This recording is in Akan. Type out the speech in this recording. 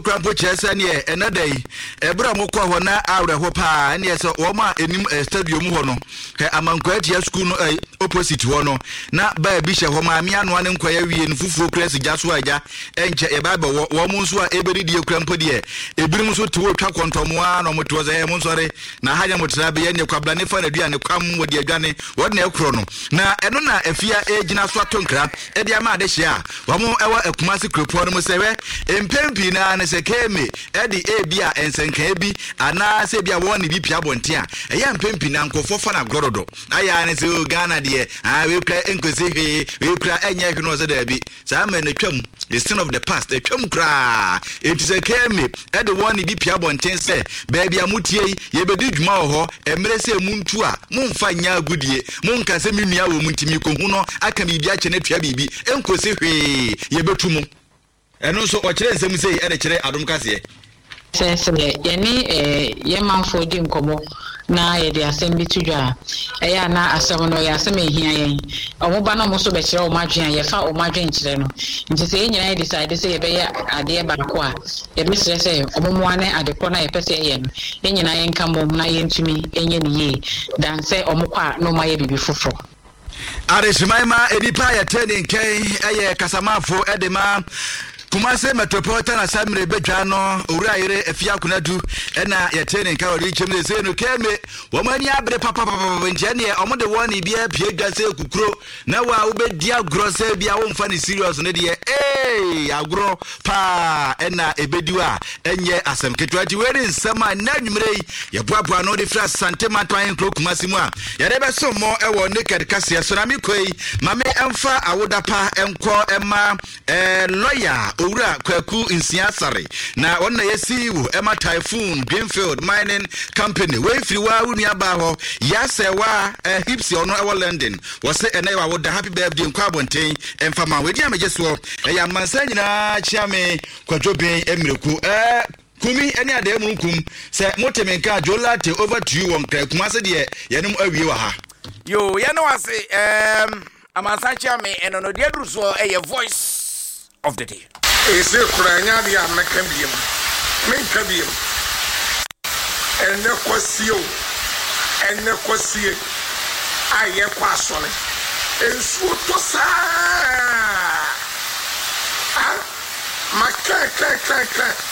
Crampo Chesanie, another day, a Bramoko Hona, our Hopa, and yes, Oma, Stadium Hono, among Quetia School opposite Hono, not by Bishop Homa, Mian one inquiry in Fufu Cress, Jaswaja, and Bible, Womuswa, every dear Crampo dear, a Brimus to work on Tom one or what was a Monsore, Nahaya Mutsabi and your Cablani for the and come with your gunny, what no chrono. Now, Enona, if you are aging as Watunka, Ediama de Shia, Wamo ever a Kumasi Kropono Seve, and Pempina and Sekemi, Eddie Abia and Senkebi, and now Sabia one be Piabontia, a young Pempinanko for Fana Gorodo. I am Ghana dear, I will play Enquisivi, we play Enyakunoza Debbie, Sam and the chum, the son of the past, the chum cry. It is a Kemi, at the one be Piabontin say, Baby Amutie, Yebedi Maho, and Mese Muntua, Munfanya Goodye, Munkaseminia Muntimiko Huno, I can be Biachanet Yabibi, Enquisivi, Yebetumo. And also, what chance me say, and a chere Adam Cassie. Says Yenny, Yeman for Jim Como, na the assembly to Jar. Ayana, as someone or Yasame here, a Mobano Mosso Becher or Margin, Yafa or Margin Chileno. Into saying, I decided to say, a dear Bakwa, a mistress, a Momoane at the corner, a Persian, and I come home, nine to me, and ye, than say, Omopa, no my baby for. Arismaima, Edipaya turning K, a Casama for Edema. Kumase Metropolitan Assembly Bejano, Uraire, Efia Kunadu, Ena, Yatin, Caroli, Chimney, Zeno, Keme, Womania, Papa, Winchania, Omo the one, Ibia, Pierre Kukro, now I will be dear gross, Bia, won't funny serious, Nadia, I grow, Pa, Ena, Ebedua, Enya, Assam, Ketuati, wearing summer, Nanumre, your papa, no difference, Santa Matine, Cloak Massima, Yareba so more, I will naked Cassia, Sonami Quay, Mame Emfa, I would apa, Emco, Emma, lawyer. Ura Kwaku in Siasari. Now, on the SCU, Emma Typhoon, Greenfield Mining Company, Wayfriwa, Uniabaho, Yasewa, Hipsy on our London, was say and I would the happy birthday in Carbon Tain, and for my wedding, I just walk a young man saying, Chame, Quadrobe, Emilku, Kumi, any other Munkum, say Motemenka, Jolate over to you on Kumasa, dear, Yanum Aviwa. Yo, I say, I'm a Sanchame and on the Druso, a voice of the day. Is it Kuranya, the Amacabium? Mencabium. And the Quasio. And the Quasia. I am Quasson. And Sutosa. Ah, my